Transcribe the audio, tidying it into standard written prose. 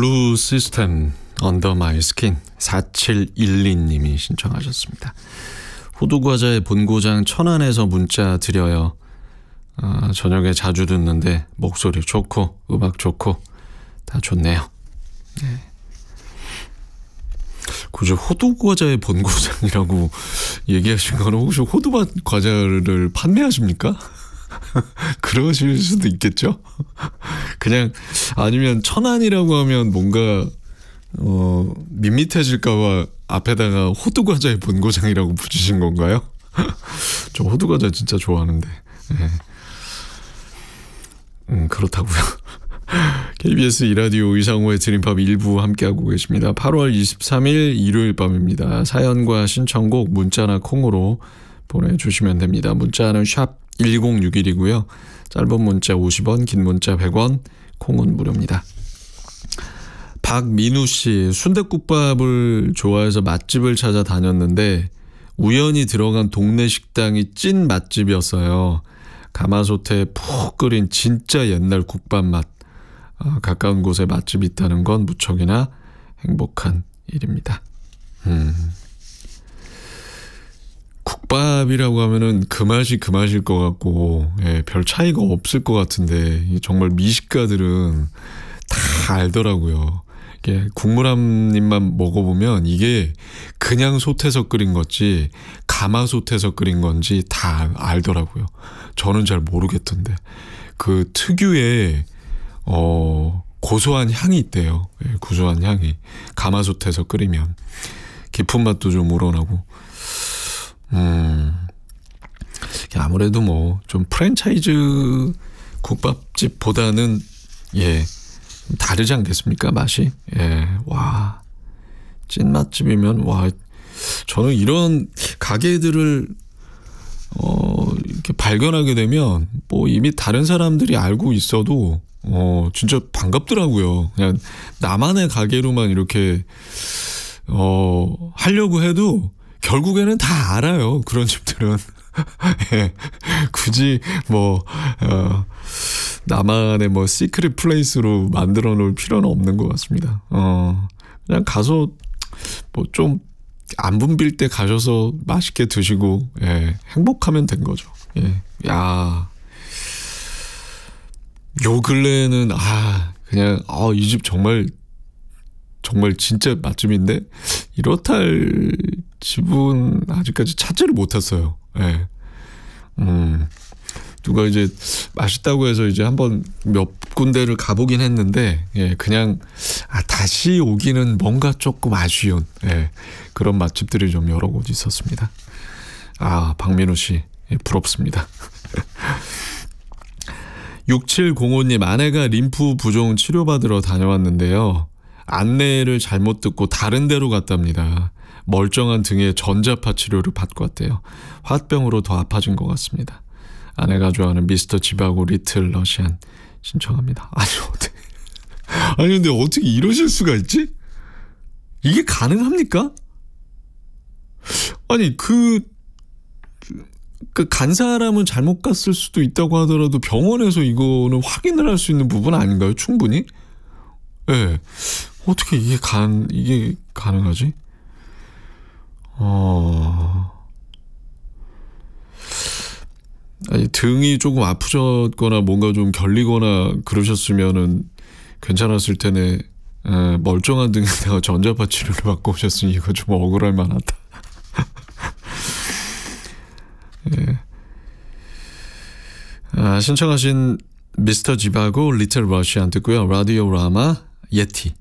블루 시스템 언더 마이 스킨 4712님이 신청하셨습니다. 호두과자의 본고장 천안에서 문자 드려요. 저녁에 자주 듣는데 목소리 좋고 음악 좋고 다 좋네요. 네. 그저 호두과자의 본고장이라고 얘기하신 거는 혹시 호두과자를 판매하십니까? 그러실 수도 있겠죠. 그냥 아니면 천안이라고 하면 뭔가 밋밋해질까봐 앞에다가 호두과자의 본고장이라고 붙이신 건가요? 저 호두과자 진짜 좋아하는데. 네. 그렇다고요. KBS 이라디오 이상호의 드림팝 1부 함께하고 계십니다. 8월 23일 일요일 밤입니다. 사연과 신청곡 문자나 콩으로 보내주시면 됩니다. 문자는 샵 1061이고요. 짧은 문자 50원, 긴 문자 100원, 콩은 무료입니다. 박민우 씨, 순댓국밥을 좋아해서 맛집을 찾아 다녔는데 우연히 들어간 동네 식당이 찐 맛집이었어요. 가마솥에 푹 끓인 진짜 옛날 국밥 맛. 가까운 곳에 맛집이 있다는 건 무척이나 행복한 일입니다. 국밥이라고 하면은 그 맛이 그 맛일 것 같고, 별 차이가 없을 것 같은데 정말 미식가들은 다 알더라고요. 이게 국물 한 입만 먹어보면 이게 그냥 솥에서 끓인 건지 가마솥에서 끓인 건지 다 알더라고요. 저는 잘 모르겠던데 그 특유의 고소한 향이 있대요. 고소한 향이 가마솥에서 끓이면 깊은 맛도 좀 우러나고. 아무래도 뭐 좀 프랜차이즈 국밥집보다는 다르지 않겠습니까? 맛이. 와, 찐 맛집이면 와, 저는 이런 가게들을 이렇게 발견하게 되면 뭐 이미 다른 사람들이 알고 있어도 진짜 반갑더라고요. 그냥 나만의 가게로만 이렇게 하려고 해도 결국에는 다 알아요. 그런 집들은. 굳이 뭐 나만의 뭐 시크릿 플레이스로 만들어 놓을 필요는 없는 것 같습니다. 그냥 가서 뭐 좀 안 붐빌 때 가셔서 맛있게 드시고 행복하면 된 거죠. 야, 요 근래에는 그냥 이 집 정말 진짜 맛집인데 이렇다 할 집은 아직까지 찾지를 못했어요. 누가 이제 맛있다고 해서 이제 한번 몇 군데를 가보긴 했는데 그냥 다시 오기는 뭔가 조금 아쉬운 그런 맛집들이 좀 여러 곳 있었습니다. 박민우 씨 부럽습니다. 6705님, 아내가 림프 부종 치료받으러 다녀왔는데요. 안내를 잘못 듣고 다른 데로 갔답니다. 멀쩡한 등에 전자파 치료를 받고 왔대요. 화병으로 더 아파진 것 같습니다. 아내가 좋아하는 미스터 지바고 리틀 러시안 신청합니다. 아니 근데 어떻게 이러실 수가 있지? 이게 가능합니까? 아니 그 간 사람은 잘못 갔을 수도 있다고 하더라도 병원에서 이거는 확인을 할 수 있는 부분 아닌가요? 충분히? 어떻게 이게 가능하지? 아니, 등이 조금 아프셨거나 뭔가 좀 결리거나 그러셨으면은 괜찮았을 텐데 멀쩡한 등에다가 전자파 치료를 받고 오셨으니 이거 좀 억울할 만하다. 신청하신 미스터 지바고 리틀 러시안 듣고요. 라디오 라마 예티